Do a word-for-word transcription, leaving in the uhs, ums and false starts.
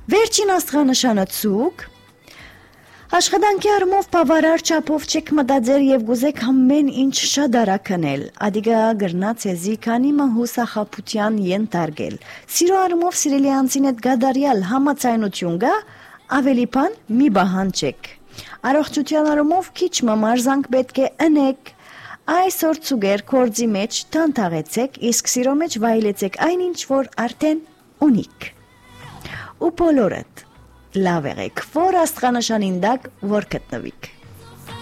Վերջին աստղանշանը ցուկ Աշխատանքի առումով բավարար չափով չեք մտածեր եւ գուզեք ամեն ինչ շատ արագ քնել։ Ադիգա գրնաց եզի քանի հուսախապության ենթարկել։ Սիրո առումով սիրելի անձին հետ գադարյալ համացայնություն գա, ավելի բան մի բահանջեք։ Առողջության առումով քիչ մարզանք պետք է ընեք։ Այսօր ցուգեր կորձի մեջ տանտաղեցեք, իսկ սիրո մեջ վայելեցեք այնինչ, որ արդեն ունիք։ Ու բոլորդ լավ եղեք, որ աստղանշանին դակ որ գտնվիք։